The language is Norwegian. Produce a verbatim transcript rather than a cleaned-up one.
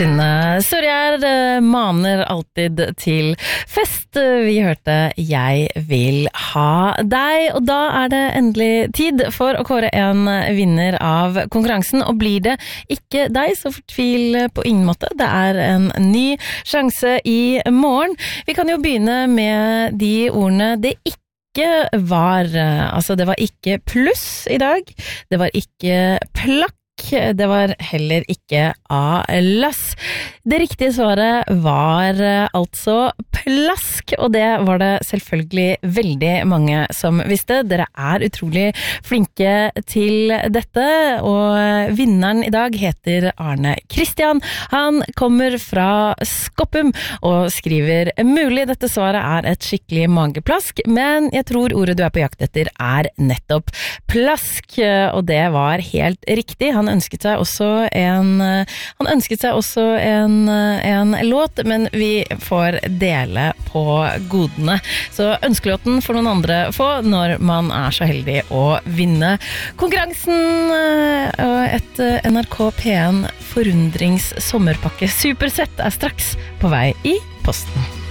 Synne Sørgjerd maner alltid til fest. Vi hørte Jeg vil ha deg, og da er det endelig tid for å kåre en vinner av konkurransen, og blir det ikke deg, så fortvil på ingen måte. Det er en ny sjanse i morgen. Vi kan jo begynne med de ordene det ikke var, altså det var ikke pluss i dag, det var ikke plakk, det var heller ikke A-lass. Det riktige svaret var altså plask, og det var det selvfølgelig veldig mange som visste. Dere er utrolig flinke til dette, og vinneren i dag heter Arne Kristian. Han kommer fra Skoppum og skriver: mulig dette svaret er et skikkelig mageplask, men jeg tror ordet du er på jakt etter er nettopp plask, og det var helt riktig. Han ønsket seg også en, han ønsket seg også en, en låt, men vi får dele på godene. Så ønskelåten får noen andre få når man er så heldig å vinne konkurransen. Et N R K P en forundrings sommerpakke Supersett er straks på vei i posten.